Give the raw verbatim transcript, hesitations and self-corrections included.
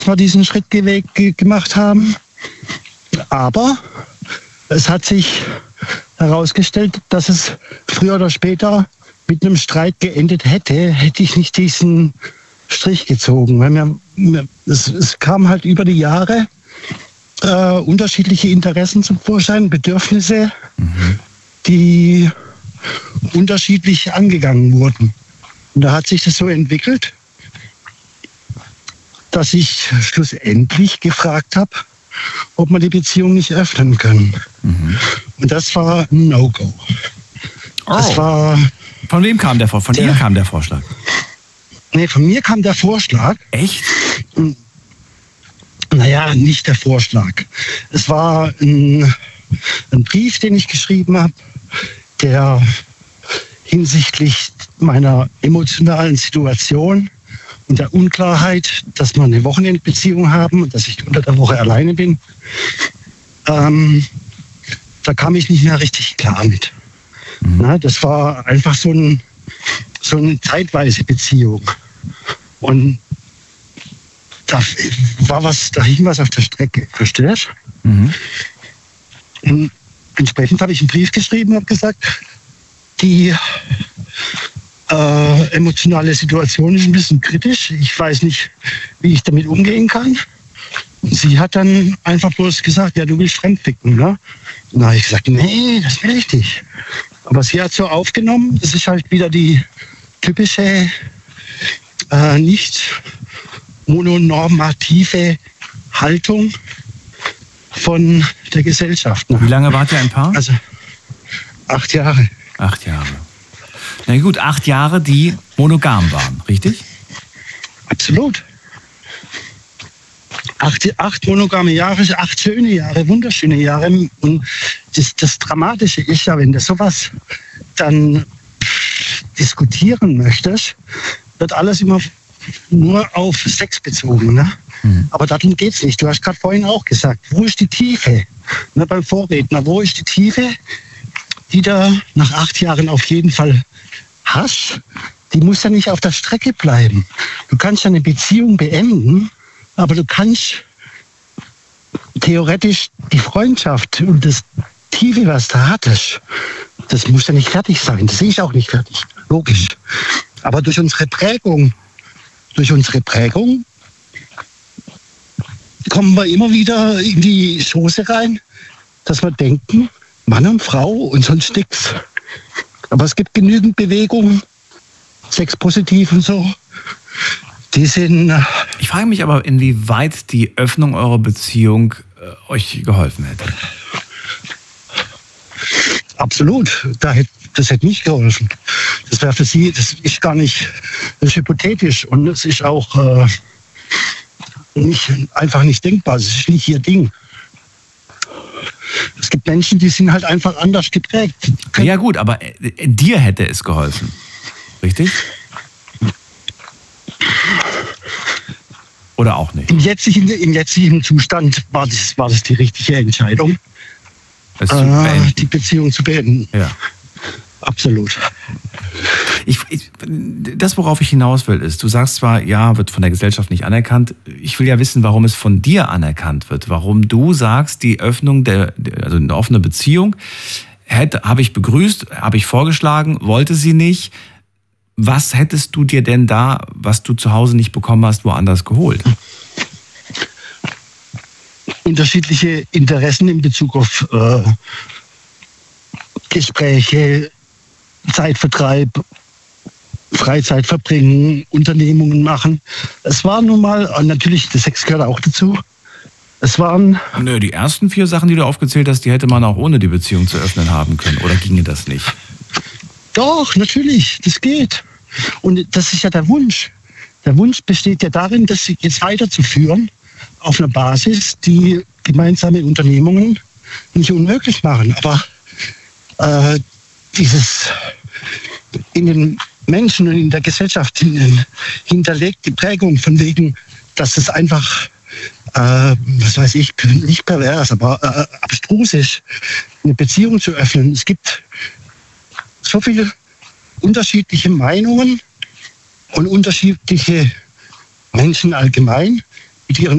wir diesen Schritt ge- ge- gemacht haben. Aber es hat sich herausgestellt, dass es früher oder später mit einem Streit geendet hätte, hätte ich nicht diesen Strich gezogen. Weil mir, mir, es, es kam halt über die Jahre äh, unterschiedliche Interessen zum Vorschein, Bedürfnisse, mhm. die unterschiedlich angegangen wurden. Und da hat sich das so entwickelt, dass ich schlussendlich gefragt habe, ob wir die Beziehung nicht öffnen können. Mhm. Und das war ein No-Go. Oh. Das war... Von wem kam der Vorschlag? Von der, dir kam der Vorschlag? Nee, von mir kam der Vorschlag. Echt? Naja, nicht der Vorschlag. Es war ein, ein Brief, den ich geschrieben habe, der hinsichtlich meiner emotionalen Situation und der Unklarheit, dass wir eine Wochenendbeziehung haben und dass ich unter der Woche alleine bin, ähm, da kam ich nicht mehr richtig klar mit. Mhm. Na, das war einfach so, ein, so eine zeitweise Beziehung. Und da war was, da hing was auf der Strecke, verstehst du? Mhm. Und entsprechend habe ich einen Brief geschrieben und habe gesagt, die äh, emotionale Situation ist ein bisschen kritisch. Ich weiß nicht, wie ich damit umgehen kann. Und sie hat dann einfach bloß gesagt, ja, du willst fremdficken, ne? Und da habe ich gesagt, nee, das will ich nicht. Aber sie hat so aufgenommen, das ist halt wieder die typische, äh, nicht mononormative Haltung von der Gesellschaft. Ne? Wie lange wart ihr ein Paar? Also acht Jahre. Acht Jahre. Na gut, acht Jahre, die monogam waren, richtig? Absolut. Acht, acht monogame Jahre, acht schöne Jahre, wunderschöne Jahre. Und das, das Dramatische ist ja, wenn du sowas dann diskutieren möchtest, wird alles immer nur auf Sex bezogen. Ne? Mhm. Aber darum geht es nicht. Du hast gerade vorhin auch gesagt, wo ist die Tiefe? Ne, beim Vorredner, wo ist die Tiefe, die du nach acht Jahren auf jeden Fall hast? Die muss ja nicht auf der Strecke bleiben. Du kannst ja eine Beziehung beenden, aber du kannst theoretisch die Freundschaft und das Tiefe, was du hattest, das muss ja nicht fertig sein. Das ist auch nicht fertig, logisch. Aber durch unsere Prägung, durch unsere Prägung kommen wir immer wieder in die Schoße rein, dass wir denken, Mann und Frau und sonst nichts. Aber es gibt genügend Bewegungen, sexpositiv und so. Die sind. Ich frage mich aber, inwieweit die Öffnung eurer Beziehung äh, euch geholfen hätte. Absolut. Da hätte, das hätte nicht geholfen. Das wäre für sie, das ist gar nicht, das ist hypothetisch und es ist auch äh, nicht, einfach nicht denkbar. Es ist nicht ihr Ding. Es gibt Menschen, die sind halt einfach anders geprägt. Ja gut, aber äh, dir hätte es geholfen. Richtig? Oder auch nicht? Im jetzigen, im jetzigen Zustand war das, war das die richtige Entscheidung, äh, die Beziehung zu beenden. Ja. Absolut. Ich, ich, das, worauf ich hinaus will, ist, du sagst zwar, ja, wird von der Gesellschaft nicht anerkannt. Ich will ja wissen, warum es von dir anerkannt wird. Warum du sagst, die Öffnung, der, also eine offene Beziehung, hätte, habe ich begrüßt, habe ich vorgeschlagen, wollte sie nicht. Was hättest du dir denn da, was du zu Hause nicht bekommen hast, woanders geholt? Unterschiedliche Interessen in Bezug auf äh, Gespräche, Zeitvertreib, Freizeit verbringen, Unternehmungen machen. Es war nun mal, natürlich, der Sex gehört auch dazu. Es waren... Nö, die ersten vier Sachen, die du aufgezählt hast, die hätte man auch ohne die Beziehung zu öffnen haben können. Oder ginge das nicht? Doch, natürlich, das geht. Und das ist ja der Wunsch. Der Wunsch besteht ja darin, das jetzt weiterzuführen auf einer Basis, die gemeinsame Unternehmungen nicht unmöglich machen. Aber äh, dieses in den Menschen und in der Gesellschaft hinterlegte Prägung von wegen, dass es einfach, äh, was weiß ich, nicht pervers, aber äh, abstrus ist, eine Beziehung zu öffnen. Es gibt so viele unterschiedliche Meinungen und unterschiedliche Menschen allgemein mit ihren